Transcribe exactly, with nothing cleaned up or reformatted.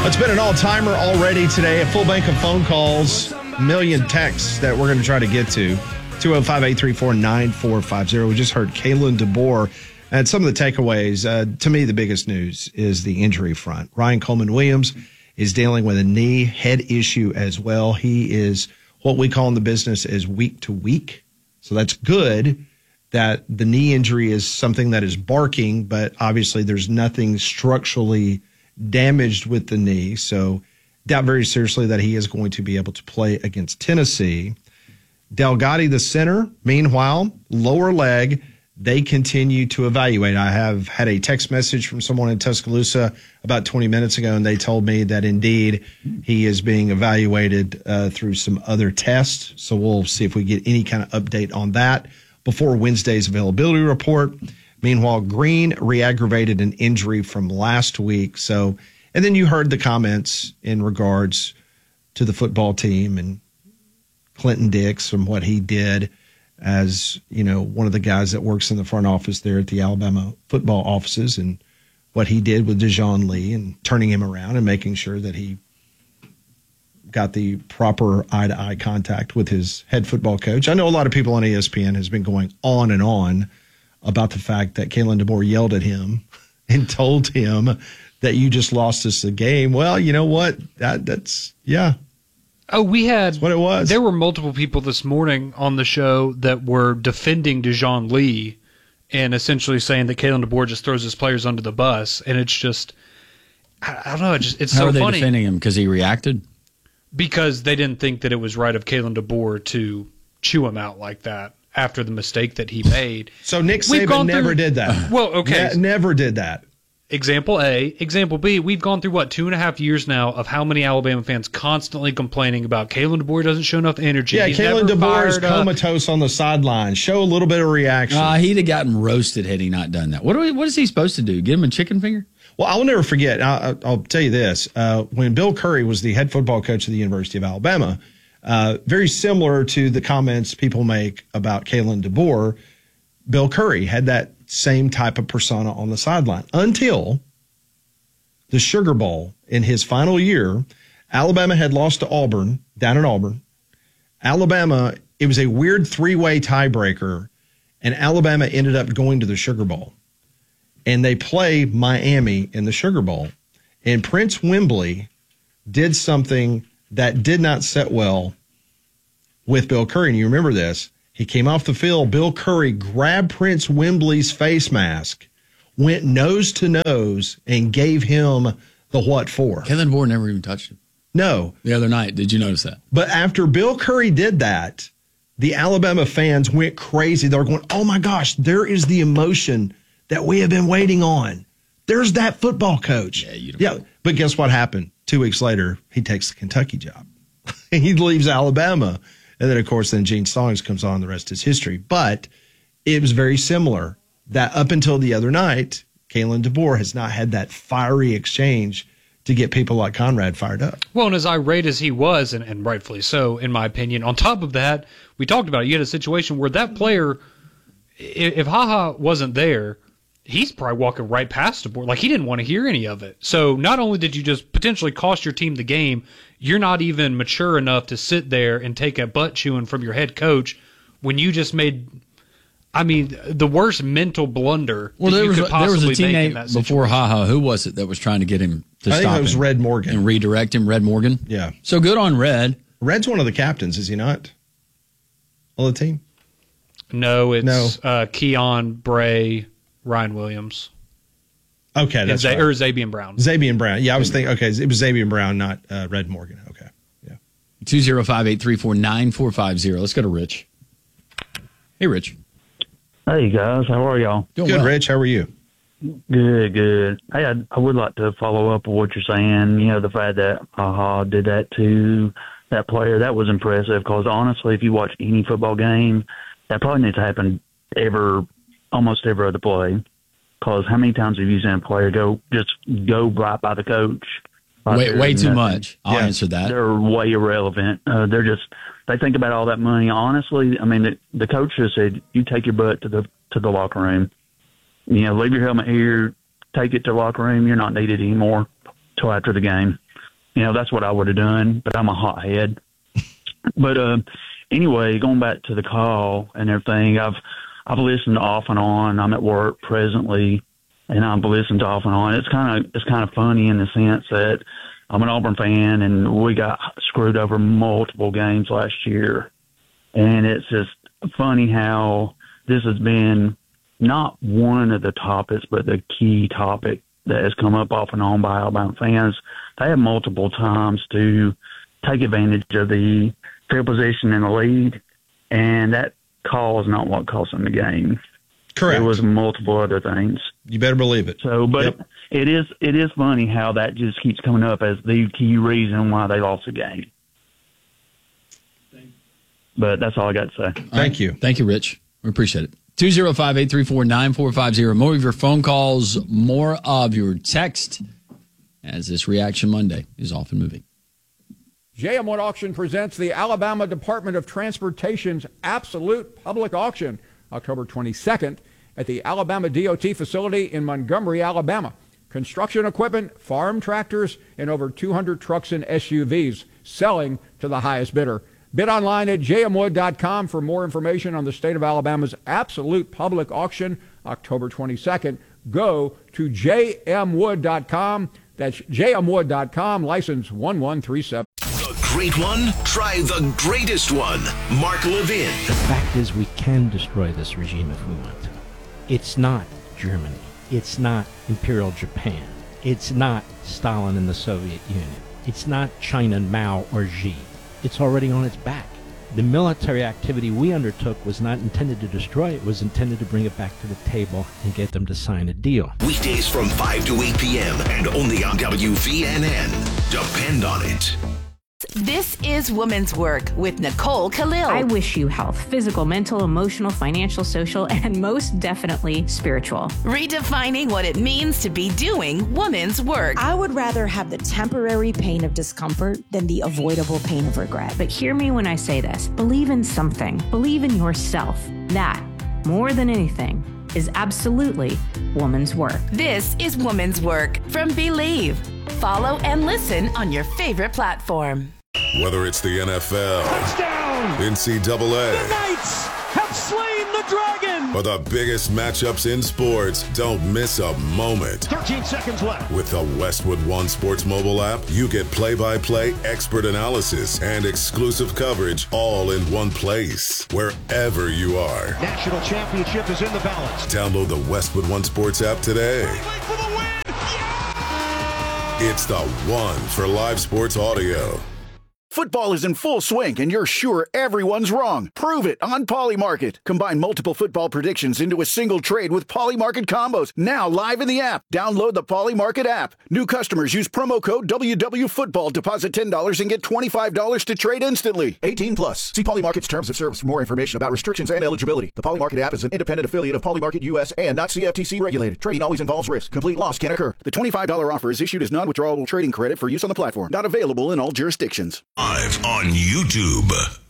It's been an all-timer already today. A full bank of phone calls, a million texts that we're going to try to get to. two oh five, eight three four, nine four five zero. We just heard Kalen DeBoer. And some of the takeaways, uh, to me, the biggest news is the injury front. Ryan Coleman-Williams is dealing with a knee head issue as well. He is what we call in the business as week to week. So that's good that the knee injury is something that is barking, but obviously there's nothing structurally damaged with the knee. So doubt very seriously that he is going to be able to play against Tennessee. Delgatti, the center, meanwhile, lower leg, they continue to evaluate. I have had a text message from someone in Tuscaloosa about twenty minutes ago, and they told me that indeed he is being evaluated uh, through some other tests. So we'll see if we get any kind of update on that before Wednesday's availability report. Meanwhile, Green re-aggravated an injury from last week. So, and then you heard the comments in regards to the football team and Clinton Dix from what he did as, you know, one of the guys that works in the front office there at the Alabama football offices, and what he did with Dejoun Lee and turning him around and making sure that he got the proper eye-to-eye contact with his head football coach. I know a lot of people on E S P N has been going on and on about the fact that Kalen DeBoer yelled at him and told him that you just lost us a game. Well, you know what? That that's, yeah. Oh, we had, that's what it was. There were multiple people this morning on the show that were defending Dejoun Lee and essentially saying that Kalen DeBoer just throws his players under the bus. And it's just, I, I don't know, it's, just, it's How so are they funny. defending him? Because he reacted? Because they didn't think that it was right of Kalen DeBoer to chew him out like that after the mistake that he made. So Nick Saban never through, did that. Well, okay. Ne- never did that. Example A. Example B, we've gone through, what, two and a half years now of how many Alabama fans constantly complaining about Kalen DeBoer doesn't show enough energy. Yeah, He's Kalen DeBoer is up. comatose on the sideline. Show a little bit of reaction. Uh, he'd have gotten roasted had he not done that. What, are we, what is he supposed to do? Give him a chicken finger? Well, I'll never forget. I'll, I'll tell you this. Uh, when Bill Curry was the head football coach of the University of Alabama, uh, very similar to the comments people make about Kalen DeBoer, Bill Curry had that same type of persona on the sideline until the Sugar Bowl in his final year. Alabama had lost to Auburn, down in Auburn. Alabama, it was a weird three-way tiebreaker, and Alabama ended up going to the Sugar Bowl. And they play Miami in the Sugar Bowl. And Prince Wembley did something that did not set well with Bill Curry. And you remember this. He came off the field. Bill Curry grabbed Prince Wembley's face mask, went nose to nose, and gave him the what for. Kalen DeBoer never even touched him. No. The other night. Did you notice that? But after Bill Curry did that, the Alabama fans went crazy. They were going, oh, my gosh, there is the emotion that we have been waiting on. There's that football coach. Yeah, you don't yeah. know. But guess what happened? Two weeks later, he takes the Kentucky job. He leaves Alabama. And then, of course, then Gene Stallings comes on. The rest is history. But it was very similar that up until the other night, Kalen DeBoer has not had that fiery exchange to get people like Conrad fired up. Well, and as irate as he was, and, and rightfully so, in my opinion, on top of that, we talked about it. You had a situation where that player, if, if HaHa wasn't there, he's probably walking right past the board. Like, he didn't want to hear any of it. So not only did you just potentially cost your team the game, you're not even mature enough to sit there and take a butt chewing from your head coach when you just made, I mean, the worst mental blunder Well, that there you was, could a, there was possibly a make in that teammate before situation. HaHa. Who was it that was trying to get him to I stop think it was him Red Morgan. and redirect him? Red Morgan? Yeah. So good on Red. Red's one of the captains, is he not? On the team? No, it's No. Uh, Keon, Bray, Ryan Williams. Okay, that's Z- right. Or Zabian Brown. Zabian Brown. Yeah, I was thinking, okay, it was Zabian Brown, not uh, Red Morgan. Okay, yeah. two oh five, eight three four, nine four five zero. Let's go to Rich. Hey, Rich. Hey, guys. How are y'all? Doing Good, well. Rich. How are you? Good, good. Hey, I, I would like to follow up with what you're saying. You know, the fact that AHA did that to that player, that was impressive because, honestly, if you watch any football game, that probably needs to happen ever, almost every other play. Because how many times have you seen a player go just go right by the coach? Like Way, way too nothing. much. I'll Yeah. answer that. They're way irrelevant. Uh, they're just they think about all that money. Honestly, I mean, the, the coach just said, "You take your butt to the to the locker room. You know, leave your helmet here. Take it to the locker room. You're not needed anymore till after the game." you know, that's what I would have done, but I'm a hothead. But uh, anyway, going back to the call and everything, I've I've listened off and on. I'm at work presently, and I've listened off and on. It's kind of it's kind of funny in the sense that I'm an Auburn fan, and we got screwed over multiple games last year, and it's just funny how this has been not one of the topics, but the key topic that has come up off and on by Alabama fans. They have multiple times to take advantage of the field position in the lead, and that call is not what cost them the game. Correct. There was multiple other things. You better believe it. So, but Yep. it is it is funny how that just keeps coming up as the key reason why they lost the game. But that's all I got to say. Thank right. you. Thank you, Rich. We appreciate it. two oh five, eight three four, nine four five oh. More of your phone calls, more of your text, as this Reaction Monday is off and moving. J M Wood Auction presents the Alabama Department of Transportation's Absolute Public Auction, October twenty-second, at the Alabama D O T facility in Montgomery, Alabama. Construction equipment, farm tractors, and over two hundred trucks and S U Vs selling to the highest bidder. Bid online at j m wood dot com for more information on the state of Alabama's Absolute Public Auction, October twenty-second. Go to j m wood dot com. That's j m wood dot com, license one one three seven. The great one? Try the greatest one. Mark Levin. The fact is, we can destroy this regime if we want to. It's not Germany. It's not Imperial Japan. It's not Stalin and the Soviet Union. It's not China, Mao, or Xi. It's already on its back. The military activity we undertook was not intended to destroy it. It was intended to bring it back to the table and get them to sign a deal. Weekdays from five to eight p.m. and only on W V N N. Depend on it. This is Women's Work with Nicole Khalil. I wish you health, physical, mental, emotional, financial, social, and most definitely spiritual. Redefining what it means to be doing women's work. I would rather have the temporary pain of discomfort than the avoidable pain of regret. But hear me when I say this. Believe in something. Believe in yourself. That, more than anything, is absolutely woman's work. This is Woman's Work from Believe. Follow and listen on your favorite platform. Whether it's the N F L, touchdown, N C double A, the Knights have slain the dragon, or the biggest matchups in sports, don't miss a moment. thirteen seconds left. With the Westwood One Sports mobile app, you get play-by-play, expert analysis, and exclusive coverage all in one place, wherever you are. National championship is in the balance. Download the Westwood One Sports app today. For the win. Yeah! It's the one for live sports audio. Football is in full swing, and you're sure everyone's wrong. Prove it on Polymarket. Combine multiple football predictions into a single trade with Polymarket combos. Now live in the app. Download the Polymarket app. New customers use promo code W W Football. Deposit ten dollars and get twenty-five dollars to trade instantly. eighteen plus. See Polymarket's terms of service for more information about restrictions and eligibility. The Polymarket app is an independent affiliate of Polymarket U S and not C F T C regulated. Trading always involves risk. Complete loss can occur. The twenty-five dollars offer is issued as non-withdrawable trading credit for use on the platform. Not available in all jurisdictions. Live on YouTube.